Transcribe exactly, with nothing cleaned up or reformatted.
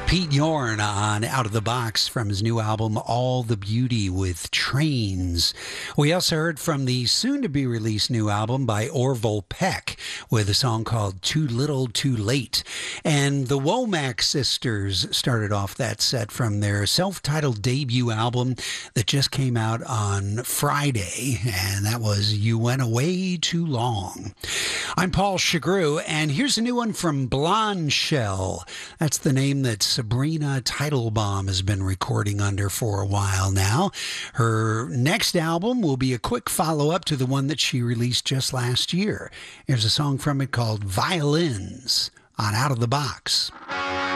Pete Yorn on Out of the Box from his new album, All the Beauty with Trains. We also heard from the soon-to-be-released new album by Orville Peck with a song called Too Little Too Late. And the Womack Sisters started off that set from their self-titled debut album that just came out on Friday, and that was You Went Away Too Long. I'm Paul Chagru, and here's a new one from Blonde Shell. That's the name that Sabrina Teitelbaum has been recording under for a while now. Her next album will be a quick follow-up to the one that she released just last year. Here's a song from it called Violins on Out of the Box.